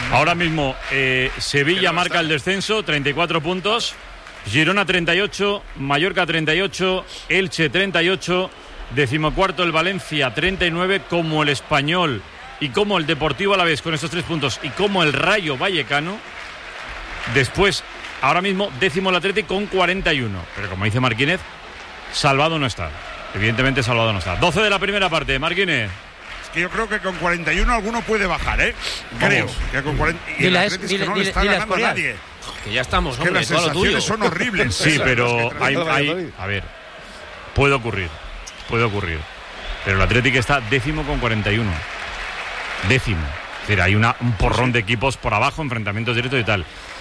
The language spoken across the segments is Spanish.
Ahora mismo Sevilla marca el descenso, 34 puntos. Girona 38, Mallorca 38, Elche 38, 14º el Valencia 39, como el Español y como el Deportivo Alavés con estos 3 puntos y como el Rayo Vallecano. Después, ahora mismo, 10º el Atlético con 41. Pero como dice Marquínez, salvado no está. Evidentemente salvado no está. 12 de la primera parte, Marquínez. Es que yo creo que con 41 alguno puede bajar, ¿eh? Creo que con 40. Y el Atlético es que no le está ganando a nadie. Que ya estamos, es que hombre, las sensaciones son horribles. Sí, pero hay, a ver, puede ocurrir. Pero el Atlético está 10º con 41. 10º. Es decir, hay un porrón de equipos por abajo, enfrentamientos directos y tal.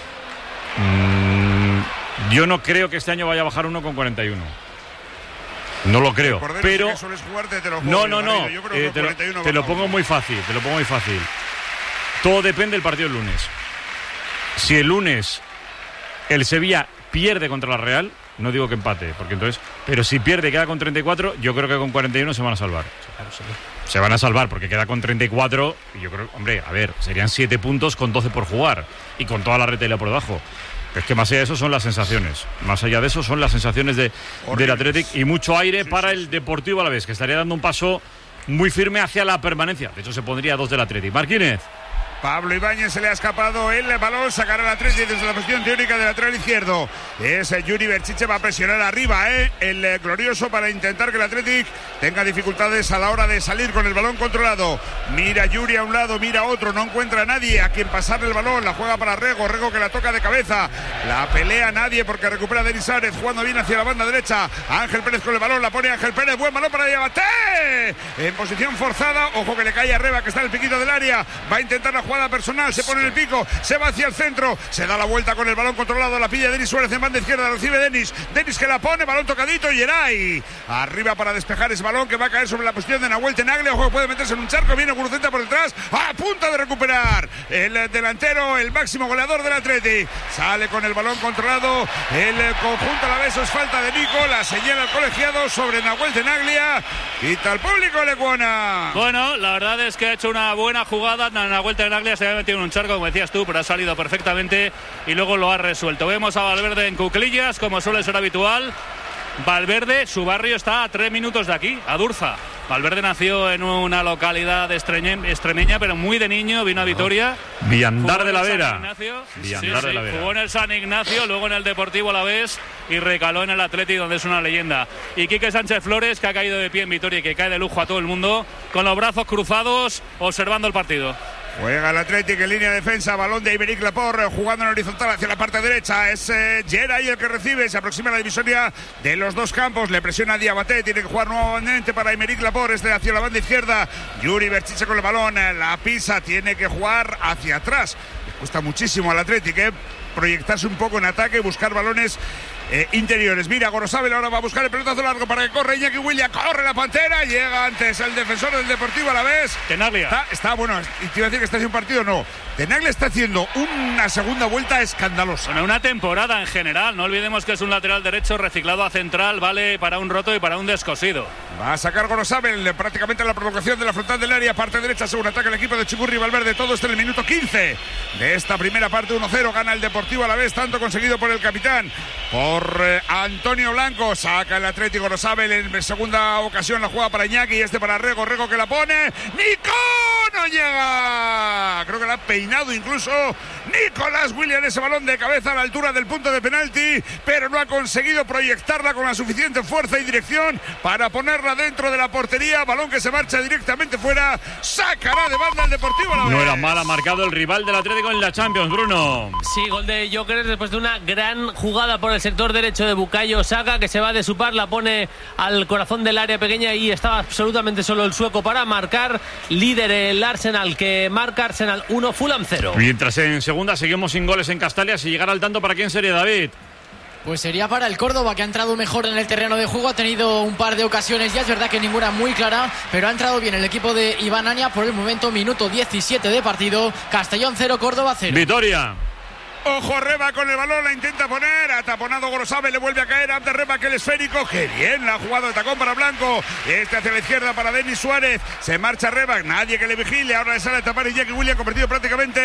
Yo no creo que este año vaya a bajar uno con 41. No lo creo, pero no. Te lo pongo muy fácil. Todo depende del partido del lunes. Si el lunes el Sevilla pierde contra la Real, no digo que empate, porque entonces, pero si pierde y queda con 34, yo creo que con 41 se van a salvar. Se van a salvar porque queda con 34 y yo creo, hombre, a ver, serían 7 puntos con 12 por jugar y con toda la retela por debajo. Pero es que más allá de eso son las sensaciones. Del Athletic y mucho aire para el Deportivo Alavés, que estaría dando un paso muy firme hacia la permanencia. De hecho, se pondría a 2 del Athletic. Marquínez. Pablo Ibáñez, se le ha escapado el balón, sacará el Athletic desde la posición teórica del lateral izquierdo. Es Yuri Berchiche, va a presionar arriba, el glorioso, para intentar que el Athletic tenga dificultades a la hora de salir con el balón controlado. Mira Yuri a un lado, mira a otro, no encuentra a nadie a quien pasarle el balón, la juega para Rego que la toca de cabeza, la pelea nadie porque recupera Denis Suárez, jugando bien hacia la banda derecha. Ángel Pérez con el balón, la pone Ángel Pérez, buen balón para Diabate, en posición forzada, ojo que le cae a Reba, que está en el piquito del área, va a intentar la jugada personal, se pone en el pico, se va hacia el centro, se da la vuelta con el balón controlado, la pilla Denis Suárez en banda izquierda, recibe Denis que la pone, balón tocadito, y Geray arriba para despejar ese balón que va a caer sobre la posición de Nahuel Tenaglia, ojo que puede meterse en un charco, viene Guruceta por detrás, a punto de recuperar el delantero, el máximo goleador del Athletic, sale con el balón controlado, el conjunto alavés, es falta de Nico, la señala el colegiado sobre Nahuel Tenaglia, quita al público Lecuona. Bueno, la verdad es que ha hecho una buena jugada, Nahuel Tenaglia se había metido en un charco, como decías tú, pero ha salido perfectamente y luego lo ha resuelto. Vemos a Valverde en cuclillas, como suele ser habitual. Valverde, su barrio está a 3 minutos de aquí, a Durza. Valverde nació en una localidad extremeña, pero muy de niño, vino a Vitoria. Viandar de la Vera. Jugó en el San Ignacio, luego en el Deportivo Alavés y recaló en el Athletic, donde es una leyenda. Y Quique Sánchez Flores, que ha caído de pie en Vitoria y que cae de lujo a todo el mundo, con los brazos cruzados, observando el partido. Juega el Athletic en línea de defensa, balón de Aymeric Laporte, jugando en horizontal hacia la parte derecha, es Geray el que recibe, se aproxima a la divisoria de los dos campos, le presiona a Diabaté, tiene que jugar nuevamente para Aymeric Laporte, hacia la banda izquierda, Yuri Berchiche con el balón, la pisa, tiene que jugar hacia atrás, le cuesta muchísimo al Athletic, proyectarse un poco en ataque, buscar balones interiores. Mira, Gorosabel ahora va a buscar el pelotazo largo para que corre Iñaki Williams, corre la Pantera, llega antes el defensor del Deportivo Alavés. Tenaglia. Está bueno, te iba a decir que está haciendo un partido, no. Tenaglia está haciendo una segunda vuelta escandalosa. Bueno, una temporada en general, no olvidemos que es un lateral derecho reciclado a central, vale para un roto y para un descosido. Va a sacar Gorosabel prácticamente en la provocación de la frontal del área, parte derecha, según ataca el equipo de Chicurri y Valverde, todo está en el minuto 15 de esta primera parte. 1-0, gana el Deportivo Alavés, tanto conseguido por el capitán, por Antonio Blanco, saca el Atlético Gorosabel en segunda ocasión, la juega para Iñaki, para Rego que la pone, Nico, no llega, creo que la ha peinado incluso Nicolás Williams, ese balón de cabeza a la altura del punto de penalti, pero no ha conseguido proyectarla con la suficiente fuerza y dirección para ponerla dentro de la portería, balón que se marcha directamente fuera, sacará de banda el Deportivo Alavés. No era mal, ha marcado el rival del Atlético en la Champions, Bruno. Sí, gol de Gyökeres después de una gran jugada por el sector derecho de Bukayo Saka, que se va de su par, la pone al corazón del área pequeña y estaba absolutamente solo el sueco para marcar. Líder el Arsenal, que marca Arsenal 1, Fulham 0. Mientras en segunda seguimos sin goles en Castalia, si llegara al tanto, ¿para quién sería, David? Pues sería para el Córdoba, que ha entrado mejor en el terreno de juego, ha tenido un par de ocasiones ya, es verdad que ninguna muy clara, pero ha entrado bien el equipo de Iván Ania. Por el momento, minuto 17 de partido, Castellón 0, Córdoba 0. Vitoria. Ojo, Reba con el balón, la intenta poner, ha taponado Gorosabel, le vuelve a caer Abde Reba, que el esférico, que bien la ha jugado de tacón para Blanco, hacia la izquierda para Denis Suárez, se marcha Reba, nadie que le vigile, ahora le sale a tapar Iñaki Williams, convertido prácticamente